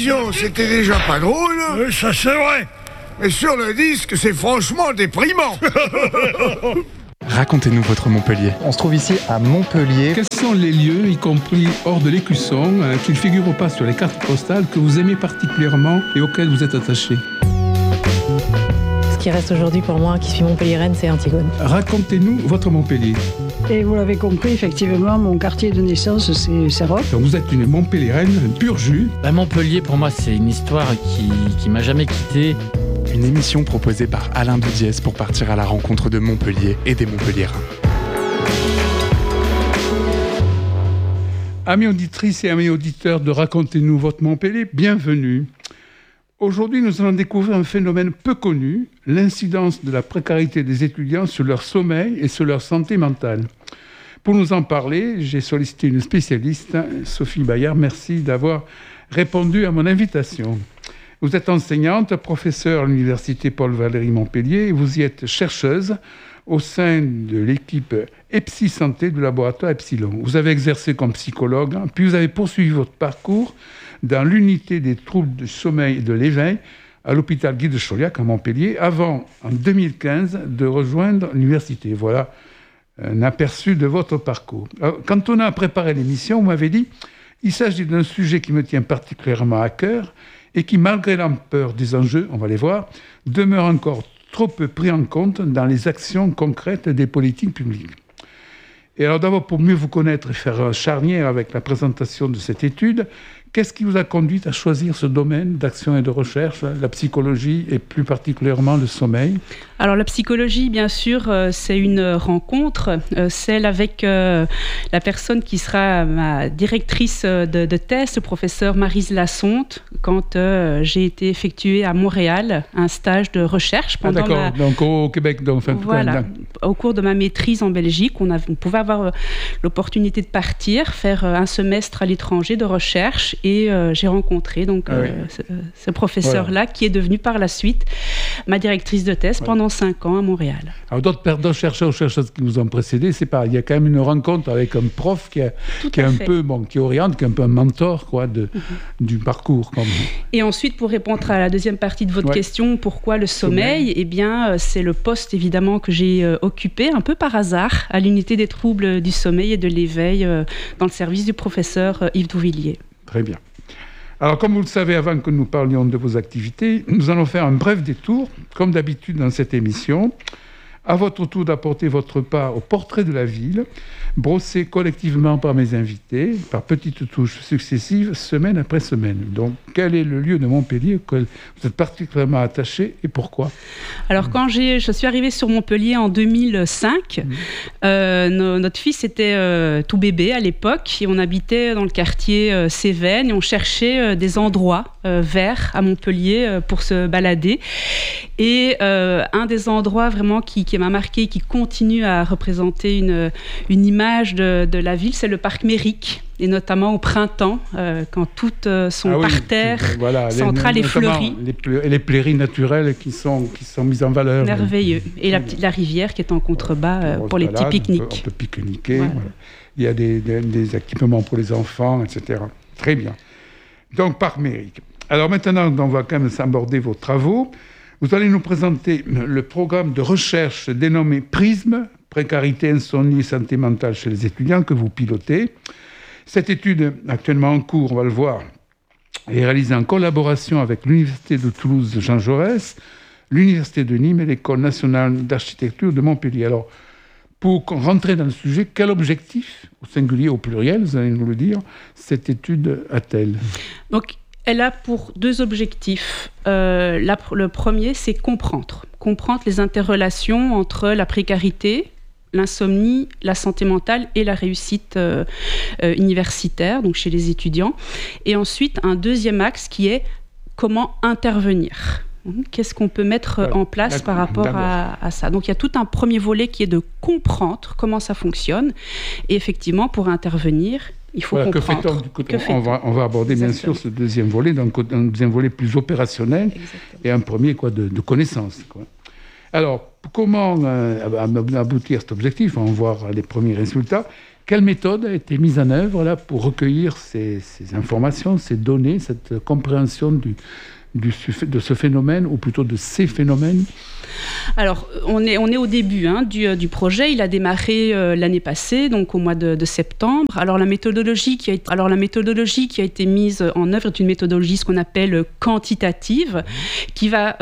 télévision, c'était déjà pas drôle. Ça c'est vrai. Mais sur le disque, c'est franchement déprimant. Racontez-nous votre Montpellier. On se trouve ici à Montpellier. Quels sont les lieux, y compris hors de l'Écusson, qui ne figurent pas sur les cartes postales, que vous aimez particulièrement et auxquels vous êtes attaché ? Ce qui reste aujourd'hui pour moi, qui suis montpelliéraine, c'est Antigone. Racontez-nous votre Montpellier. Et vous l'avez compris, effectivement, mon quartier de naissance, c'est Saroc. Donc vous êtes une Montpelliéraine pur jus. Montpellier, pour moi, c'est une histoire qui m'a jamais quitté. Une émission proposée par Alain Doudiès pour partir à la rencontre de Montpellier et des Montpelliérains. Amis auditrices et amis auditeurs de Racontez-nous votre Montpellier, bienvenue. Aujourd'hui, nous allons découvrir un phénomène peu connu, l'incidence de la précarité des étudiants sur leur sommeil et sur leur santé mentale. Pour nous en parler, j'ai sollicité une spécialiste, Sophie Bayard. Merci d'avoir répondu à mon invitation. Vous êtes enseignante, professeure à l'université Paul-Valéry Montpellier et vous y êtes chercheuse au sein de l'équipe EPSI-Santé du laboratoire Epsilon. Vous avez exercé comme psychologue, puis vous avez poursuivi votre parcours dans l'unité des troubles du sommeil et de l'éveil à l'hôpital Guy de Chauliac à Montpellier, avant, en 2015, de rejoindre l'université. Voilà un aperçu de votre parcours. Alors, quand on a préparé l'émission, vous m'avez dit « Il s'agit d'un sujet qui me tient particulièrement à cœur et qui, malgré l'ampleur des enjeux, on va les voir, demeure encore trop peu pris en compte dans les actions concrètes des politiques publiques. » Et alors d'abord, pour mieux vous connaître et faire charnière avec la présentation de cette étude, qu'est-ce qui vous a conduit à choisir ce domaine d'action et de recherche, la psychologie et plus particulièrement le sommeil ? Alors la psychologie, bien sûr, c'est une rencontre, celle avec la personne qui sera ma directrice de thèse, le professeur Maryse Lassonde, quand j'ai été effectuée à Montréal, un stage de recherche pendant donc au Québec. Donc, voilà, au cours de ma maîtrise en Belgique, on pouvait avoir l'opportunité de partir, faire un semestre à l'étranger de recherche, et j'ai rencontré donc ce professeur-là, qui est devenu par la suite ma directrice de thèse pendant 5 ans à Montréal. Alors d'autres chercheurs ou chercheuses qui nous ont précédés, c'est pareil. Il y a quand même une rencontre avec un prof qui est un peu, qui oriente, qui est un peu un mentor du parcours. Et ensuite, pour répondre à la deuxième partie de votre question, pourquoi le sommeil ? Eh bien, c'est le poste évidemment que j'ai occupé un peu par hasard à l'unité des troubles du sommeil et de l'éveil dans le service du professeur Yves Douvillier. Très bien. Alors, comme vous le savez, avant que nous parlions de vos activités, nous allons faire un bref détour, comme d'habitude dans cette émission. À votre tour d'apporter votre part au portrait de la ville, brossé collectivement par mes invités, par petites touches successives, semaine après semaine. Donc, quel est le lieu de Montpellier auquel vous êtes particulièrement attaché et pourquoi ? Alors, quand je suis arrivée sur Montpellier en 2005, notre fils était tout bébé à l'époque et on habitait dans le quartier Cévennes et on cherchait des endroits verts à Montpellier pour se balader. Et un des endroits vraiment qui m'a marqué, qui continue à représenter une image de la ville, c'est le parc Mérique. Et notamment au printemps, quand toutes sont parterres, centrales et fleuries. Les prairies naturelles qui sont mises en valeur. Merveilleux. Et la rivière qui est en contrebas pour les petits pique-niques. On peut pique-niquer. Voilà. Il y a des équipements pour les enfants, etc. Très bien. Donc, parc Mérique. Alors maintenant, on va quand même aborder vos travaux. Vous allez nous présenter le programme de recherche dénommé PRISM, précarité, insomnie et santé mentale chez les étudiants, que vous pilotez. Cette étude, actuellement en cours, on va le voir, est réalisée en collaboration avec l'Université de Toulouse Jean Jaurès, l'Université de Nîmes et l'École nationale d'architecture de Montpellier. Alors, pour rentrer dans le sujet, quel objectif, au singulier, au pluriel, vous allez nous le dire, cette étude a-t-elle ? Donc, elle a pour 2 objectifs. Le premier, c'est comprendre les interrelations entre la précarité, l'insomnie, la santé mentale et la réussite universitaire, donc chez les étudiants. Et ensuite, un deuxième axe qui est comment intervenir. Qu'est-ce qu'on peut mettre en place par rapport à ça ? Donc, il y a tout un premier volet qui est de comprendre comment ça fonctionne. Et effectivement, pour intervenir, il faut comprendre. On va aborder bien sûr ce deuxième volet, donc un deuxième volet plus opérationnel. Exactement. Et un premier de connaissance. Alors, comment aboutir à cet objectif ? On va voir les premiers résultats. Quelle méthode a été mise en œuvre là, pour recueillir ces informations, ces données, cette compréhension de ce phénomène, ou plutôt de ces phénomènes? Alors, on est au début du projet. Il a démarré l'année passée, donc au mois de septembre. Alors, la méthodologie qui a été mise en œuvre est une méthodologie ce qu'on appelle quantitative, qui va